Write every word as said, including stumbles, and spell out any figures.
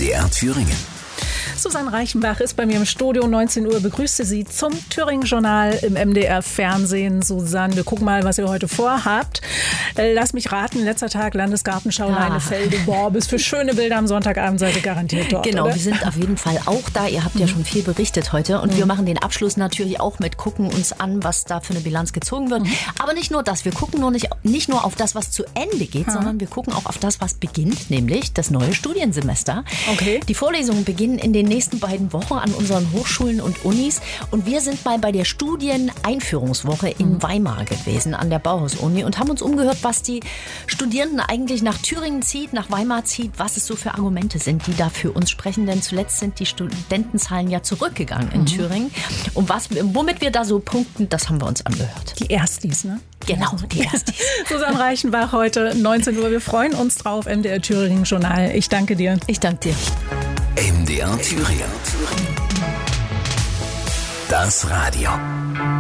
D R Thüringen. Susanne Reichenbach ist bei mir im Studio. neunzehn Uhr begrüßte sie zum Thüringen-Journal im M D R-Fernsehen. Susanne, wir gucken mal, was ihr heute vorhabt. Lass mich raten, letzter Tag Landesgartenschau Ja. Leinefelde. Boah, bis für schöne Bilder am Sonntagabend seid ihr garantiert dort, Genau, oder? wir sind auf jeden Fall auch da. Ihr habt ja schon viel berichtet heute und wir machen den Abschluss natürlich auch mit, gucken uns an, was da für eine Bilanz gezogen wird. Aber nicht nur das, wir gucken nur nicht, nicht nur auf das, was zu Ende geht, Ha. sondern wir gucken auch auf das, was beginnt, nämlich das neue Studiensemester. Okay. Die Vorlesungen beginnen in den nächsten beiden Wochen an unseren Hochschulen und Unis und wir sind mal bei der Studieneinführungswoche in Weimar gewesen, an der Bauhaus-Uni und haben uns umgehört, was die Studierenden eigentlich nach Thüringen zieht, nach Weimar zieht, was es so für Argumente sind, die da für uns sprechen, denn zuletzt sind die Studentenzahlen ja zurückgegangen in Thüringen und was, womit wir da so punkten, das haben wir uns angehört. Die Erstis, ne? Genau, die Erstis. Susanne Reichenbach heute, neunzehn Uhr. Wir freuen uns drauf, M D R Thüringen-Journal. Ich danke dir. Ich danke dir. M D R Thüringen. Das Radio.